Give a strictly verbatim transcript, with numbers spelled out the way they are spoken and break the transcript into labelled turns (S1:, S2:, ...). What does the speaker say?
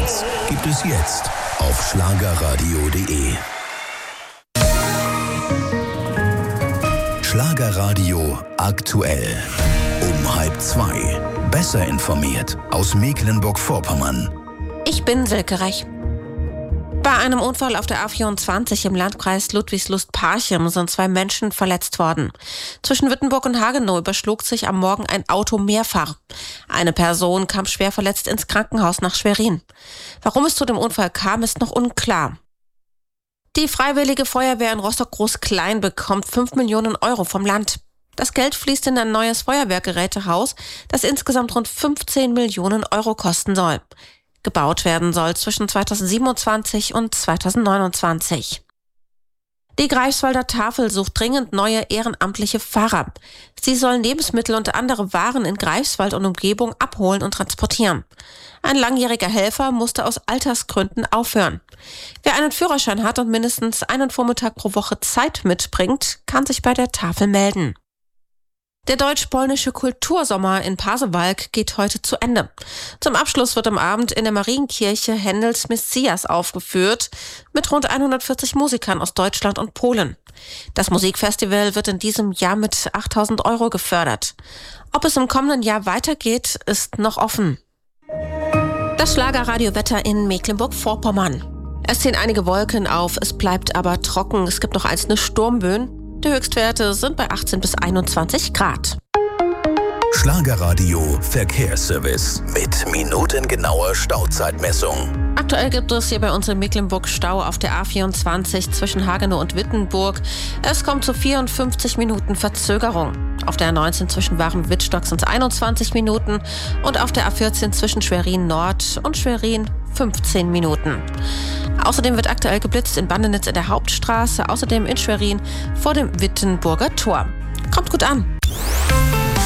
S1: Hits gibt es jetzt auf schlagerradio punkt de. Schlagerradio aktuell. Um halb zwei. Besser informiert aus Mecklenburg-Vorpommern.
S2: Ich bin Silke Rech. Bei einem Unfall auf der A vierundzwanzig im Landkreis Ludwigslust-Parchim sind zwei Menschen verletzt worden. Zwischen Wittenburg und Hagenow überschlug sich am Morgen ein Auto mehrfach. Eine Person kam schwer verletzt ins Krankenhaus nach Schwerin. Warum es zu dem Unfall kam, ist noch unklar. Die Freiwillige Feuerwehr in Rostock-Groß-Klein bekommt fünf Millionen Euro vom Land. Das Geld fließt in ein neues Feuerwehrgerätehaus, das insgesamt rund fünfzehn Millionen Euro kosten soll. Gebaut werden soll zwischen zweitausendsiebenundzwanzig und zweitausendneunundzwanzig. Die Greifswalder Tafel sucht dringend neue ehrenamtliche Fahrer. Sie sollen Lebensmittel und andere Waren in Greifswald und Umgebung abholen und transportieren. Ein langjähriger Helfer musste aus Altersgründen aufhören. Wer einen Führerschein hat und mindestens einen Vormittag pro Woche Zeit mitbringt, kann sich bei der Tafel melden. Der deutsch-polnische Kultursommer in Pasewalk geht heute zu Ende. Zum Abschluss wird am Abend in der Marienkirche Händels Messias aufgeführt, mit rund hundertvierzig Musikern aus Deutschland und Polen. Das Musikfestival wird in diesem Jahr mit achttausend Euro gefördert. Ob es im kommenden Jahr weitergeht, ist noch offen. Das Schlagerradiowetter in Mecklenburg-Vorpommern. Es ziehen einige Wolken auf, es bleibt aber trocken. Es gibt noch einzelne Sturmböen. Die Höchstwerte sind bei achtzehn bis einundzwanzig Grad.
S1: Schlagerradio Verkehrsservice mit minutengenauer Stauzeitmessung.
S2: Aktuell gibt es hier bei uns in Mecklenburg Stau auf der A vierundzwanzig zwischen Hagenow und Wittenburg. Es kommt zu vierundfünfzig Minuten Verzögerung. Auf der A neunzehn zwischen Wahren-Wittstock sind es einundzwanzig Minuten und auf der A vierzehn zwischen Schwerin Nord und Schwerin fünfzehn Minuten. Außerdem wird aktuell geblitzt in Bandenitz in der Hauptstraße, außerdem in Schwerin vor dem Wittenburger Tor. Kommt gut an!